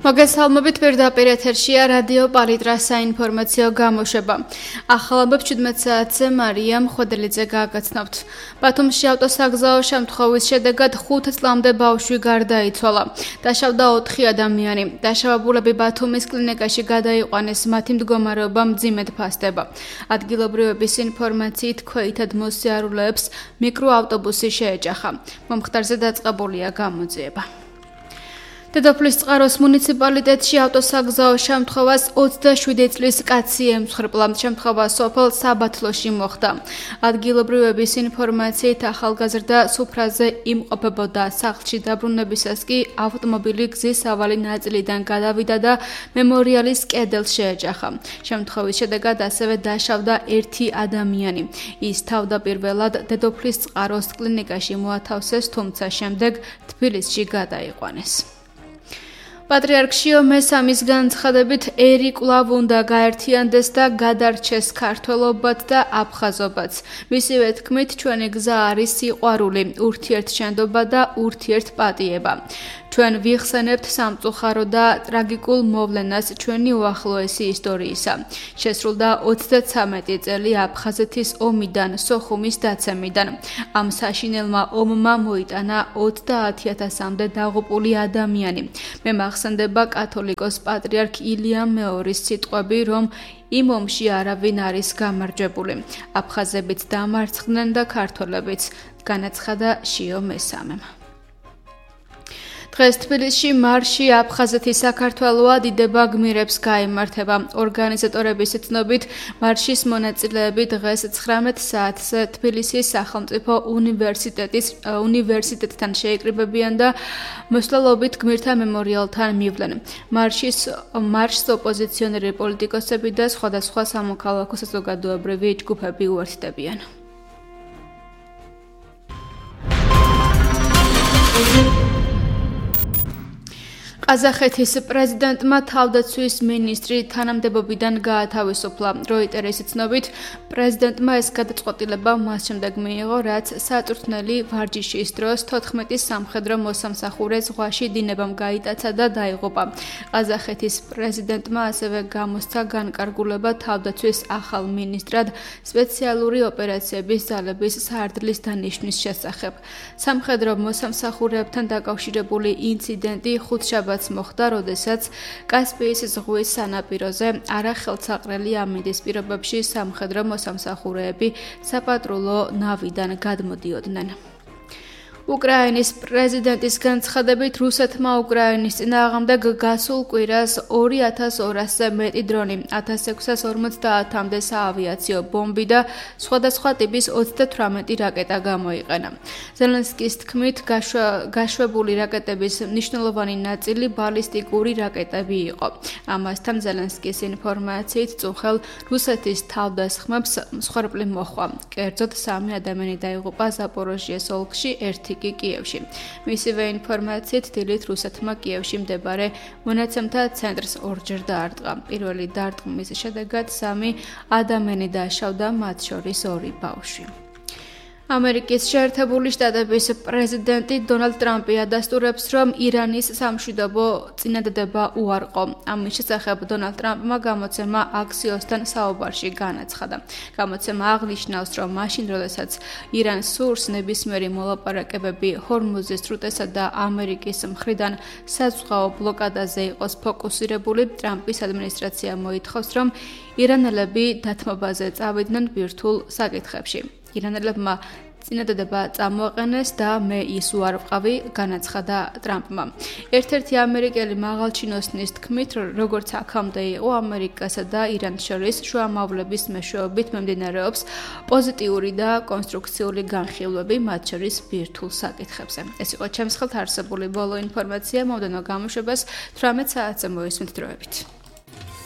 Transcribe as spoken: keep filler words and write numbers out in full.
მოგესალმებით პირდაპირ ეთერშია რადიო პალიტრა საინფორმაციო გამოშვება. ახალობებს შვიდმეტ საათზე მარიამ ხვედელიძე გააგაცნობთ. ბათუმში ავტოსაგზაო შემთხვევის შედეგად ხუთ წლამდე ბავშვი გარდაიცვალა. დაშავდა ოთხი ადამიანი. დაშავებულები ბათუმის კლინიკაში გადაიყვანეს, მათი მდგომარეობა მძიმედ ფასდება. ადგილობრივების ინფორმაციით ქვეითად მოსიარულეებს მიკროავტობუსი შეეჯახა. მომხდარზე დაწყებულია გამოძიება. დედოფლის წყაროს მუნიციპალიტეტში ავტოსაგზაო შემთხვევას ოცდაშვიდი წლის კაცი ემსხვერპლა. შემთხვევა სოფელ საბათლოში მოხდა. ადგილობრივების ინფორმაციით ახალგაზრდა სუფრაზე იმყოფებოდა. სახლში დაბრუნებისას კი ავტომობილი გზის სავალი ნაწილიდან გადავიდა და მემორიალის კედელს შეეჯახა. შემთხვევის შედეგად ასევე დაშავდა ერთი ადამიანი. ის თავდაპირველად დედოფლის წყაროს კლინიკაში მოათავსეს, თუმცა შემდეგ თბილისში გადაიყვანეს. პატრიარქშიო მესამის განცხადებით ერი კვლავ უნდა გაერთიანდეს და გადარჩეს ქართველობაც და აფხაზობაც. მისივე თქმით, ჩვენი გზა არის სიყვარული, ურთიერთშენდობა და ურთიერთპატიება. ჩვენ ვიხსენებთ სამწუხარო და ტრაგიკულ მოვლენას ჩვენი უახლოესი ისტორიისა. შესრულდა ოცდათვრამეტი წელი აფხაზეთის ომიდან, სოხუმის დაცემიდან. ამ საშინელმა ომმა მოიტანა ოცდაათი ათასამდე დაღუპული ადამიანი. მე მახსენდება კათოლიკოს პატრიარქ ილიამ მეორის სიტყვები, რომ იმ ომში არავინ არის გამარჯვებული. აფხაზებიც დამარცხდნენ და ქართველებიც, განაცხადა შიო მესამემ. დღეს თბილისში მარში აფხაზეთის საქართველოა დიდება გმირებს გაიმართება. ორგანიზატორების ცნობით, მარშის მონაწილეები დღეს ცხრამეტ საათზე თბილისის სახელმწიფო უნივერსიტეტის უნივერსიტეტთან შეიკრიბებიან და მოსვლელობით გმირთა მემორიალთან მივლენ. მარშის მარშს ოპოზიციონერი პოლიტიკოსები და სხვადასხვა სამოქალაქო საზოგადოებრივი ჯგუფები უერთდებიან. ყაზახეთის პრეზიდენტმა თავდაცვის მინისტრი თანამდებობიდან გაათავისუფლა. როიტერის ცნობით, პრეზიდენტმა ეს გადაწყვეტილება მას შემდეგ მიიღო, რაც საწვრთნელი ვარჯიშის დროს თოთხმეტი სამხედრო მოსამსახურე ზღვაში დინებამ გაიტაცა და დაიღუპა. ყაზახეთის პრეზიდენტმა ასევე გამოსცა განკარგულება თავდაცვის ახალ მინისტრად სპეციალური ოპერაციების ძალების საარდლის დანიშვნის შესახებ. სამხედრო მოსამსახურეებთან დაკავშირებული ინციდენტი ხუთშაბათს მოხდა, როდესაც კასპიის ზღვის სანაპიროზე არახელცაყრელი ამინდის პირობებში სამხედრო მოსამსახურეები საპატრულო ნავიდან გადმოდიოდნენ. უკრაინის პრეზიდენტის განცხადებით, რუსეთმა უკრაინის წინააღმდეგ გასულ კვირას ორი ათას ორასზე მეტი დრონი, ათას ექვსას ორმოცდაათამდე საავიაციო ბომბი და სხვადასხვა ტიპის ოცდათვრამეტი რაკეტა გამოიყენა. ზელენსკის თქმით, გაშვებული რაკეტების მნიშვნელოვანი ნაწილი ბალისტიკური რაკეტები იყო. ამასთან ზელენსკის ინფორმაციით, წუხელ რუსეთის თავდასხმებს მსხვერპლი მოჰყვა. კერძოდ სამი ადამიანი დაიღუპა ზაპოროჟიეს ოლქში, ერთი კი კიევში. მისივე ინფორმაციით, დილით რუსეთმა კიევში მდებარე მონაცემთა ცენტრს ორჯერ დაარტყა. პირველი დარტყმის შედეგად სამი ადამიანი დაშავდა, მათ შორის ორი ბავშვი. ამერიკის შეერთებული შტატების პრეზიდენტი დონალდ ტრამპი ადასტურებს, რომ ირანის სამშვიდობო წინადადება უარყო. ამის შესახებ დონალდ ტრამპმა გამოცემა აქსიოსთან საუბარში განაცხადა. გამოცემა აღნიშნავს, რომ მაშინ, როდესაც ირანს სურს ნებისმიერი მოლაპარაკებები ჰორმუზის სრუტესა და ამერიკის მხრიდან საზღვაო ბლოკადაზე იყოს ფოკუსირებული, ტრამპის ადმინისტრაცია მოითხოვს, რომ ირანელები დათმობაზე წავიდნენ ბირთვულ საკითხებში. ირანელებმა წინადადება წამოაყენეს და მე ის უარ ვყავი, განაცხადა ტრამპმა. ერთ-ერთი ამერიკელი მაღალჩინოსნის თქმით, როგორც აქამდე იყო, ამერიკასა და ირანს შორის შუამავლების მეშვეობით მომდინარეობს პოზიტიური და კონსტრუქციული განხილვები, მათ შორის ბირთვულ საკითხებზე. ეს იყო ჩემს ხელთ არსებული ბოლო ინფორმაცია, მომდევნო გამოშვებას თვრამეტ საათზე მოვისმენთ დროებით.